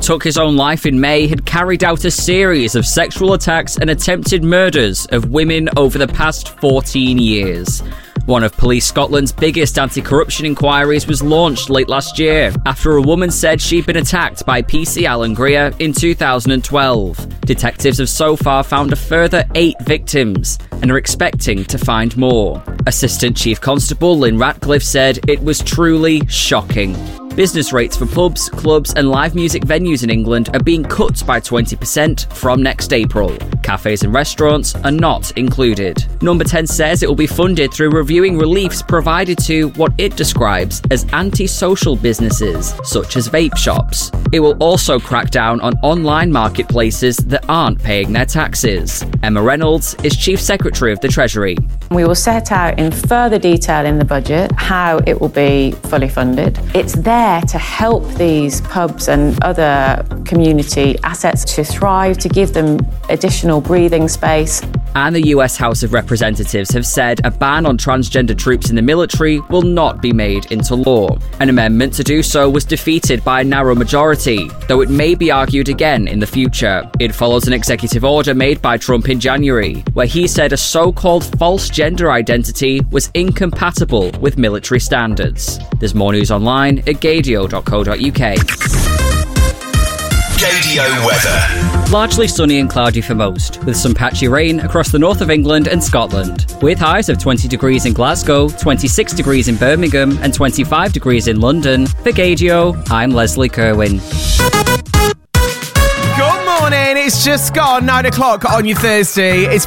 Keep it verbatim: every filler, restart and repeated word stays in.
took his own life in May, had carried out a series of sexual attacks and attempted murders of women over the past fourteen years. One of Police Scotland's biggest anti-corruption inquiries was launched late last year after a woman said she'd been attacked by P C Alan Greer in two thousand twelve. Detectives have so far found a further eight victims and are expecting to find more. Assistant Chief Constable Lynn Ratcliffe said it was truly shocking. Business rates for pubs, clubs and live music venues in England are being cut by twenty percent from next April. Cafes and restaurants are not included. Number ten says it will be funded through reviewing reliefs provided to what it describes as anti-social businesses, such as vape shops. It will also crack down on online marketplaces that aren't paying their taxes. Emma Reynolds is Chief Secretary of the Treasury. We will set out in further detail in the budget how it will be fully funded. It's there to help these pubs and other community assets to thrive, to give them additional breathing space. And the U S House of Representatives have said a ban on transgender troops in the military will not be made into law. An amendment to do so was defeated by a narrow majority, though it may be argued again in the future. It follows an executive order made by Trump in January, where he said a so-called false gender identity was incompatible with military standards. There's more news online at gaydio dot co dot uk. Gaydio weather. Largely sunny and cloudy for most, with some patchy rain across the north of England and Scotland. With highs of twenty degrees in Glasgow, twenty-six degrees in Birmingham and twenty-five degrees in London. For Gaydio, I'm Leslie Kerwin. Good morning, it's just gone nine o'clock on your Thursday. It's